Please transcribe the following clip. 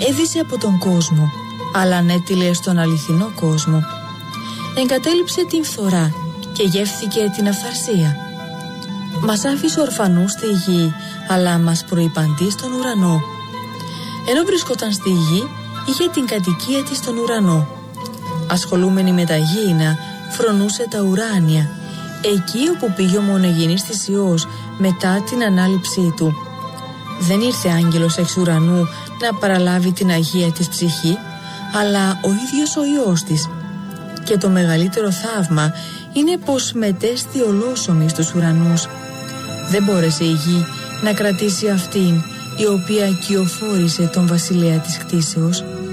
Έδισε από τον κόσμο, αλλά ανέτειλε στον αληθινό κόσμο. Εγκατέλειψε την φθορά και γεύθηκε την αυθαρσία. Μας άφησε ορφανούς στη γη, αλλά μας προϋπαντεί στον ουρανό. Ενώ βρισκόταν στη γη, είχε την κατοικία της στον ουρανό. Ασχολούμενη με τα γήινα, φρονούσε τα ουράνια, εκεί όπου πήγε ο μονογενής της Υιός μετά την ανάληψή του. Δεν ήρθε άγγελος εξ ουρανού να παραλάβει την αγία της ψυχή, αλλά ο ίδιος ο Υιός της. Και το μεγαλύτερο θαύμα είναι πως μετέστη ολόσωμη στους ουρανούς. Δεν μπόρεσε η γη να κρατήσει αυτήν η οποία κυοφόρησε τον βασιλέα της κτήσεως.